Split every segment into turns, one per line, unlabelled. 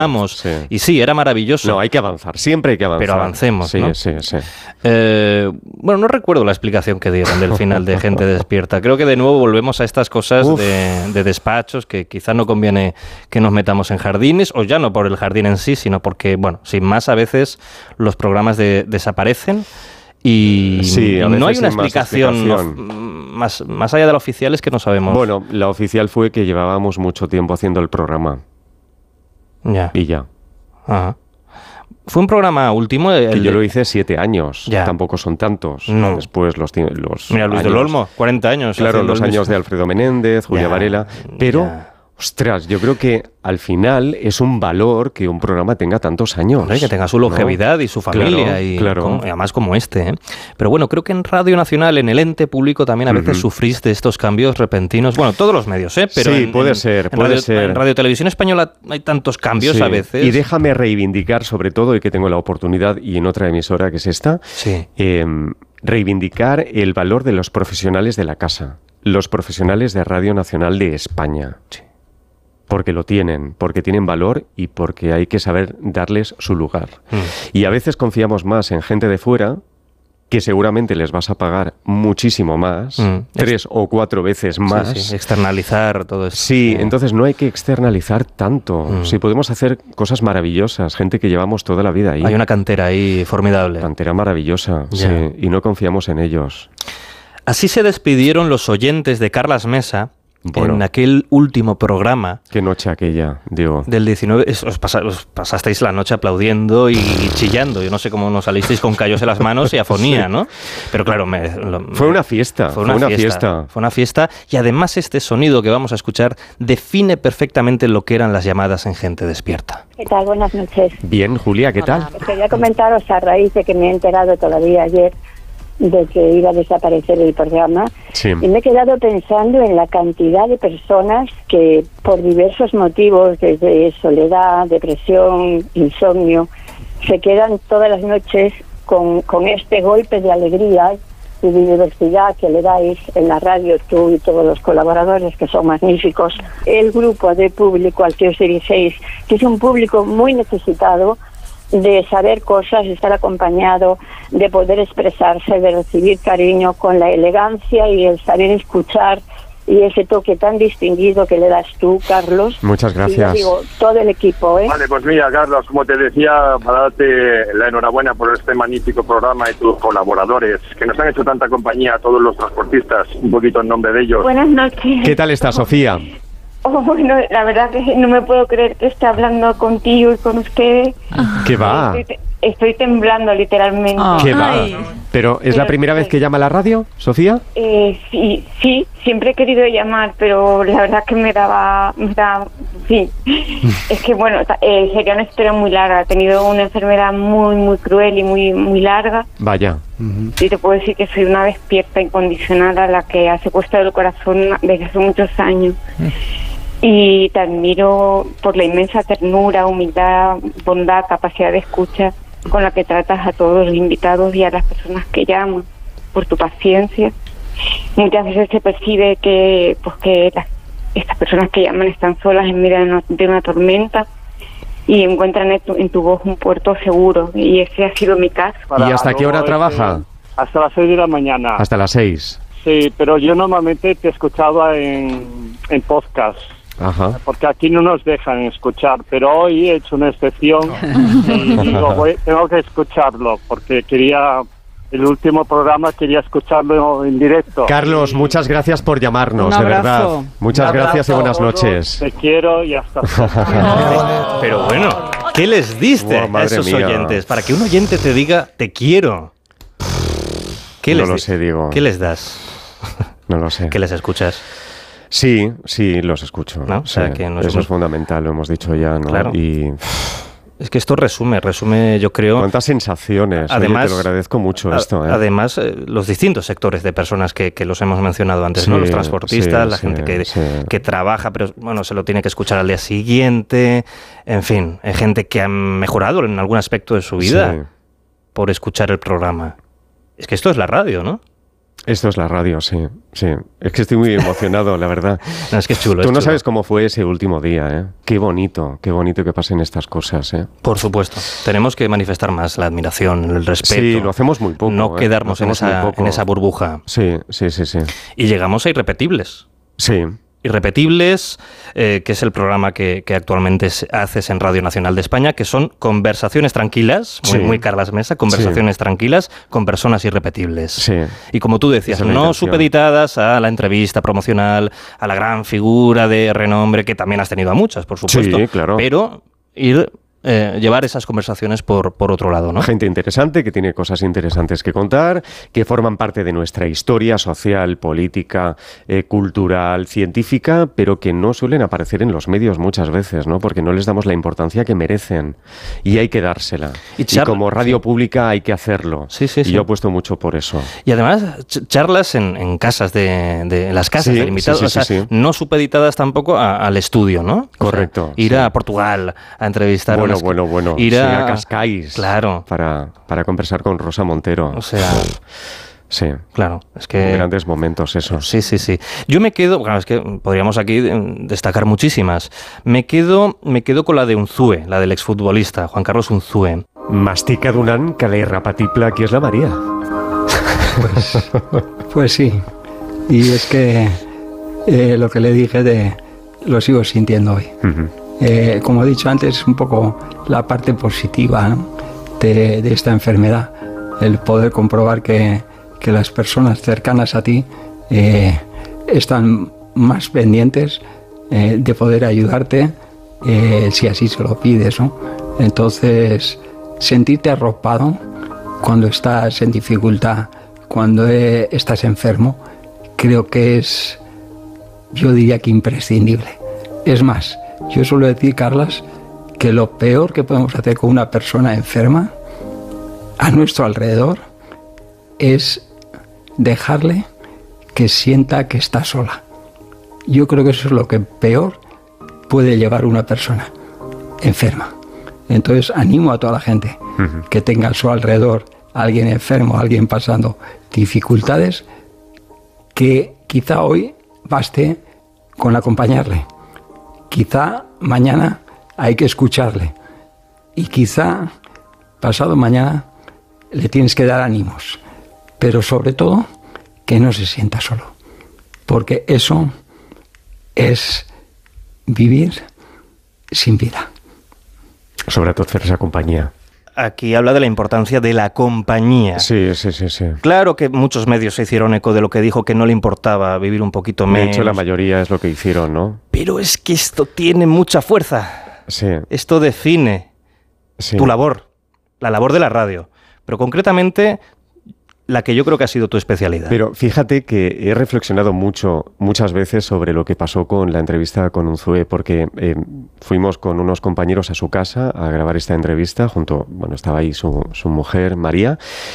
Sí. Y sí, era maravilloso.
No, hay que avanzar, siempre hay que avanzar.
Pero avancemos,
sí,
¿no?
Sí.
Bueno, no recuerdo la explicación que dieron del final de Gente Despierta. Creo que de nuevo volvemos a estas cosas de despachos que quizá no conviene que nos metamos en jardines, o ya no por el jardín en sí, sino porque, bueno, sin más, a veces los programas desaparecen. Y no hay una explicación más allá de la oficial, es que no sabemos.
Bueno, la oficial fue que llevábamos mucho tiempo haciendo el programa.
Ya.
Y ya.
Ajá. Fue un programa último.
Que yo lo hice 7 años.
Ya.
Tampoco son tantos.
No.
Después los
Mira, Luis del Olmo, 40 años.
Claro, los años de Alfredo Menéndez, Julia Varela. Pero, ostras, yo creo que al final es un valor que un programa tenga tantos años.
Que tenga su longevidad, ¿no? Y su familia.
Claro.
Y además como este, ¿eh? Pero bueno, creo que en Radio Nacional, en el ente público, también a veces sufrís de estos cambios repentinos. Bueno, todos los medios, ¿eh? Pero
sí, puede ser.
En Radio Televisión Española hay tantos cambios a veces.
Y déjame reivindicar, sobre todo, y que tengo la oportunidad, y en otra emisora que es esta, reivindicar el valor de los profesionales de la casa, los profesionales de Radio Nacional de España. Sí. Porque lo tienen, porque tienen valor y porque hay que saber darles su lugar. Y a veces confiamos más en gente de fuera, que seguramente les vas a pagar muchísimo más, 3 o 4 veces más.
Sí, externalizar todo esto.
Sí, entonces no hay que externalizar tanto. Sí, podemos hacer cosas maravillosas, gente que llevamos toda la vida ahí.
Hay una cantera ahí formidable.
Cantera maravillosa, sí, y no confiamos en ellos.
Así se despidieron los oyentes de Carlas Mesa. Bueno, en aquel último programa.
¿Qué noche aquella, Diego?
Del 19. Os pasasteis la noche aplaudiendo y chillando. Yo no sé cómo nos salisteis con callos en las manos y afonía, ¿no? Pero claro,
fue una fiesta.
Fue una fiesta. Y además este sonido que vamos a escuchar define perfectamente lo que eran las llamadas en Gente Despierta.
¿Qué tal? Buenas noches.
Bien, Julia, ¿qué tal?
Quería comentaros a raíz de que me he enterado todavía ayer de que iba a desaparecer el programa, y me he quedado pensando en la cantidad de personas que por diversos motivos, desde soledad, depresión, insomnio, se quedan todas las noches con este golpe de alegría y de diversidad que le dais en la radio, tú y todos los colaboradores, que son magníficos. El grupo de público al que os dirigéis, que es un público muy necesitado de saber cosas, de estar acompañado, de poder expresarse, de recibir cariño con la elegancia y el saber escuchar y ese toque tan distinguido que le das tú, Carlos.
Muchas gracias.
Y digo, todo el equipo, ¿eh?
Vale, pues mira, Carlos, como te decía, para darte la enhorabuena por este magnífico programa y tus colaboradores, que nos han hecho tanta compañía a todos los transportistas, un poquito en nombre de ellos.
Buenas noches.
¿Qué tal está, Sofía?
Bueno, la verdad que no me puedo creer que esté hablando contigo y con ustedes.
¿Qué va?
Estoy temblando literalmente.
¿Qué va? ¿Pero es la primera vez que llama a la radio, Sofía?
Sí, siempre he querido llamar, pero la verdad que me da, sí. Es que bueno, sería una espera muy larga. He tenido una enfermedad muy, muy cruel y muy, muy larga.
Vaya.
Y te puedo decir que soy una despierta incondicional a la que ha secuestrado el corazón desde hace muchos años. Y te admiro por la inmensa ternura, humildad, bondad, capacidad de escucha con la que tratas a todos los invitados y a las personas que llaman, por tu paciencia. Muchas veces se percibe que estas personas que llaman están solas en medio de una tormenta y encuentran en tu voz un puerto seguro, y ese ha sido mi caso.
¿Y hasta qué hora trabaja?
Hasta las 6 de la mañana.
Hasta las 6.
Sí, pero yo normalmente te escuchaba en podcast.
Ajá.
Porque aquí no nos dejan escuchar, pero hoy he hecho una excepción y digo, tengo que escucharlo, porque el último programa quería escucharlo en directo.
Carlos, muchas gracias por llamarnos, de verdad. Muchas gracias y buenas noches.
Te quiero y hasta
Pero bueno, ¿qué les diste a esos oyentes? Para que un oyente te diga, te quiero.
No lo sé, Diego.
¿Qué les das?
No lo sé.
¿Qué les escuchas?
Sí, los escucho.
¿No? O sea, que
eso es fundamental, lo hemos dicho ya, ¿no?
Claro.
Y
es que esto resume, yo creo...
¿Cuántas sensaciones?
Además,
oye, te lo agradezco mucho esto.
Además, los distintos sectores de personas que los hemos mencionado antes, ¿no? Los transportistas, la gente que trabaja, pero bueno, se lo tiene que escuchar al día siguiente. En fin, hay gente que ha mejorado en algún aspecto de su vida por escuchar el programa. Es que esto es la radio, ¿no?
Esto es la radio, sí. Es que estoy muy emocionado, la verdad.
No, es que es chulo.
Tú no sabes cómo fue ese último día, ¿eh? Qué bonito que pasen estas cosas, ¿eh?
Por supuesto. Tenemos que manifestar más la admiración, el respeto.
Sí, lo hacemos muy poco.
No quedarnos en esa burbuja.
Sí.
Y llegamos a Irrepetibles.
Sí.
Irrepetibles, que es el programa que actualmente haces en Radio Nacional de España, que son conversaciones tranquilas, muy Carlas Mesa, conversaciones tranquilas con personas irrepetibles.
Sí.
Y como tú decías, no supeditadas a la entrevista promocional, a la gran figura de renombre, que también has tenido a muchas, por supuesto.
Sí, claro.
Pero llevar esas conversaciones por otro lado, ¿no?
Gente interesante, que tiene cosas interesantes que contar, que forman parte de nuestra historia social, política, cultural, científica, pero que no suelen aparecer en los medios muchas veces, ¿no? Porque no les damos la importancia que merecen y hay que dársela. Y como radio pública hay que hacerlo.
Sí.
Y yo apuesto mucho por eso.
Y además charlas en casas en las casas del invitado, no supeditadas tampoco al estudio, ¿no?
Correcto.
Ir a Portugal a entrevistar
Bueno. Ir a Cascais.
Claro.
Para conversar con Rosa Montero.
O sea...
Sí.
Claro, es que...
Grandes momentos esos.
Sí. Yo me quedo... Claro, es que podríamos aquí destacar muchísimas. Me quedo con la de Unzué, la del exfutbolista, Juan Carlos Unzué.
Mastica donant que la irrepetible aquí es la María.
Pues sí. Y es que lo que le dije lo sigo sintiendo hoy. Uh-huh. Como he dicho antes, un poco la parte positiva, ¿no? de esta enfermedad, el poder comprobar que las personas cercanas a ti están más pendientes de poder ayudarte si así se lo pides, ¿no? Entonces, sentirte arropado cuando estás en dificultad, cuando estás enfermo, creo que es, yo diría que imprescindible. Es más, yo suelo decir, Carlas, que lo peor que podemos hacer con una persona enferma a nuestro alrededor es dejarle que sienta que está sola. Yo creo que eso es lo que peor puede llevar una persona enferma. Entonces animo a toda la gente que tenga a su alrededor a alguien enfermo, a alguien pasando dificultades, que quizá hoy baste con acompañarle. Quizá mañana hay que escucharle y quizá pasado mañana le tienes que dar ánimos, pero sobre todo que no se sienta solo, porque eso es vivir sin vida.
Sobre todo hacer esa compañía.
Aquí habla de la importancia de la compañía.
Sí.
Claro que muchos medios se hicieron eco de lo que dijo, que no le importaba vivir un poquito menos.
De hecho, la mayoría es lo que hicieron, ¿no?
Pero es que esto tiene mucha fuerza.
Sí.
Esto define tu labor, la labor de la radio. Pero concretamente, la que yo creo que ha sido tu especialidad.
Pero fíjate que he reflexionado muchas veces sobre lo que pasó con la entrevista con Unzué, porque fuimos con unos compañeros a su casa a grabar esta entrevista, estaba ahí su mujer, María,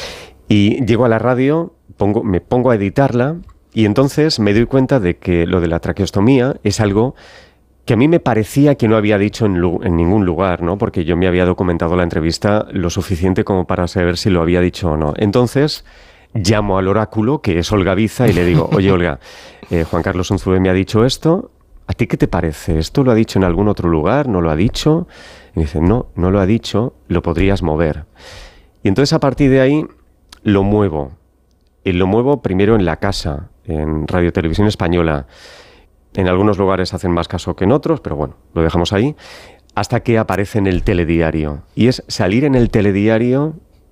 y llego a la radio, me pongo a editarla, y entonces me doy cuenta de que lo de la traqueostomía es algo que a mí me parecía que no había dicho en ningún lugar, ¿no? Porque yo me había documentado la entrevista lo suficiente como para saber si lo había dicho o no. Entonces llamo al oráculo, que es Olga Biza, y le digo, oye, Olga, Juan Carlos Unzué me ha dicho esto, ¿a ti qué te parece? ¿Esto lo ha dicho en algún otro lugar? ¿No lo ha dicho? Y me dice, no lo ha dicho, lo podrías mover. Y entonces a partir de ahí lo muevo. Y lo muevo primero en la casa, en Radio Televisión Española. En algunos lugares hacen más caso que en otros, pero bueno, lo dejamos ahí, hasta que aparece en el telediario. Y es salir en el telediario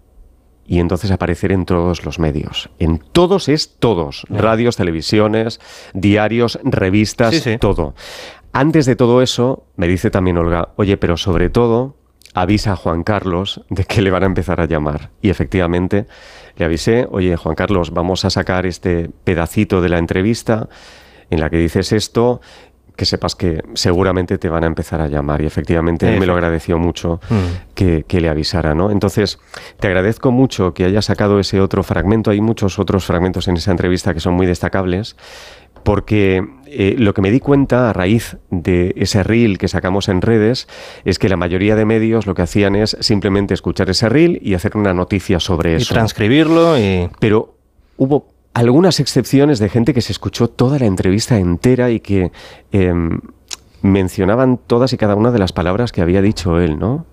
y entonces aparecer en todos los medios. En todos es todos. Radios, televisiones, diarios, revistas, sí. Todo. Antes de todo eso, me dice también Olga, oye, pero sobre todo avisa a Juan Carlos de que le van a empezar a llamar. Y efectivamente le avisé, oye, Juan Carlos, vamos a sacar este pedacito de la entrevista en la que dices esto, que sepas que seguramente te van a empezar a llamar. Y efectivamente me lo agradeció mucho que le avisara, ¿no? Entonces, te agradezco mucho que hayas sacado ese otro fragmento. Hay muchos otros fragmentos en esa entrevista que son muy destacables, porque lo que me di cuenta a raíz de ese reel que sacamos en redes es que la mayoría de medios lo que hacían es simplemente escuchar ese reel y hacer una noticia sobre eso.
Y transcribirlo y...
Pero hubo algunas excepciones de gente que se escuchó toda la entrevista entera y que mencionaban todas y cada una de las palabras que había dicho él, ¿no?